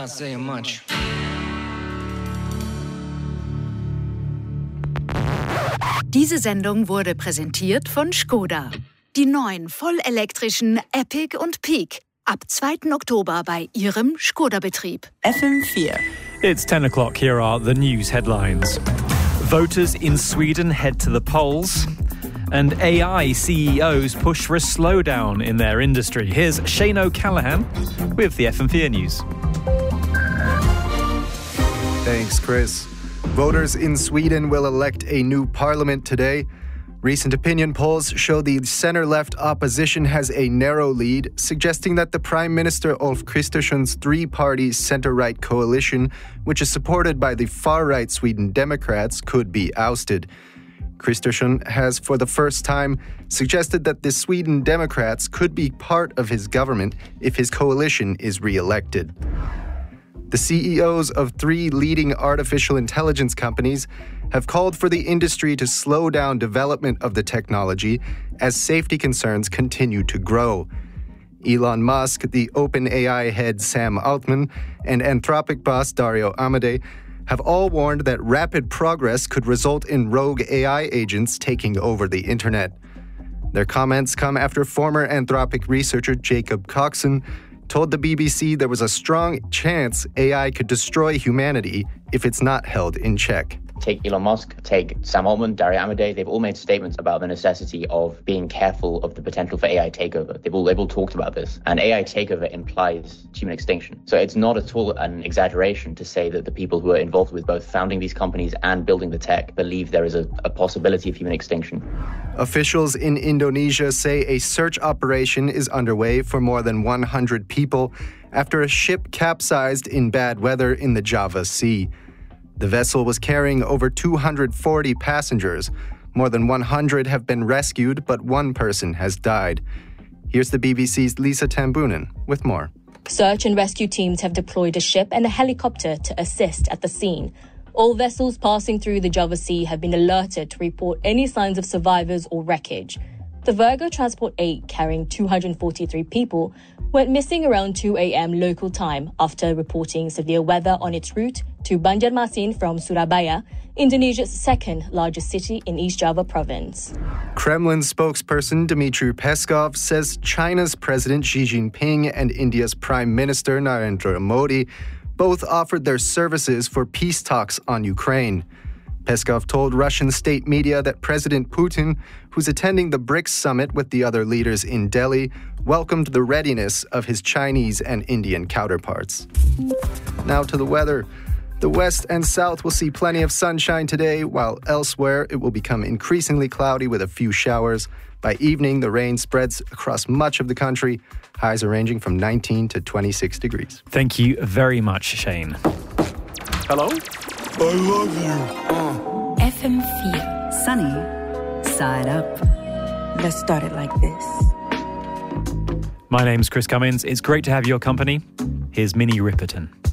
Not saying much. Diese Sendung wurde präsentiert von Škoda. Die neuen vollelektrischen Epic und Peak. Ab 2. Oktober bei Ihrem Škoda-Betrieb. FM4. It's 10 o'clock. Here are the news headlines. Voters in Sweden head to the polls. And AI CEOs push for a slowdown in their industry. Here's Shane O'Callaghan with the FM4 News. Thanks, Chris. Voters in Sweden will elect a new parliament today. Recent opinion polls show the center-left opposition has a narrow lead, suggesting that the Prime Minister Ulf Kristersson's three-party center-right coalition, which is supported by the far-right Sweden Democrats, could be ousted. Kristersson has, for the first time, suggested that the Sweden Democrats could be part of his government if his coalition is re-elected. The CEOs of three leading artificial intelligence companies have called for the industry to slow down development of the technology as safety concerns continue to grow. Elon Musk, the OpenAI head Sam Altman, and Anthropic boss Dario Amodei have all warned that rapid progress could result in rogue AI agents taking over the internet. Their comments come after former Anthropic researcher Jacob Coxon told the BBC there was a strong chance AI could destroy humanity if it's not held in check. Take Elon Musk, take Sam Altman, Dario Amodei, they've all made statements about the necessity of being careful of the potential for AI takeover. They've all talked about this. And AI takeover implies human extinction. So it's not at all an exaggeration to say that the people who are involved with both founding these companies and building the tech believe there is a possibility of human extinction. Officials in Indonesia say a search operation is underway for more than 100 people after a ship capsized in bad weather in the Java Sea. The vessel was carrying over 240 passengers. More than 100 have been rescued, but one person has died. Here's the BBC's Lisa Tambunan with more. Search and rescue teams have deployed a ship and a helicopter to assist at the scene. All vessels passing through the Java Sea have been alerted to report any signs of survivors or wreckage. The Virgo Transport 8, carrying 243 people, went missing around 2 a.m. local time after reporting severe weather on its route to Banjarmasin from Surabaya, Indonesia's second largest city in East Java province. Kremlin spokesperson Dmitry Peskov says China's President Xi Jinping and India's Prime Minister Narendra Modi both offered their services for peace talks on Ukraine. Peskov told Russian state media that President Putin, who's attending the BRICS summit with the other leaders in Delhi, welcomed the readiness of his Chinese and Indian counterparts. Now to the weather. The west and south will see plenty of sunshine today, while elsewhere it will become increasingly cloudy with a few showers. By evening, the rain spreads across much of the country. Highs are ranging from 19 to 26 degrees. Thank you very much, Shane. Hello? I love you. FM4. Sunny side up. Let's start it like this. My name's Chris Cummins. It's great to have your company. Here's Minnie Riperton.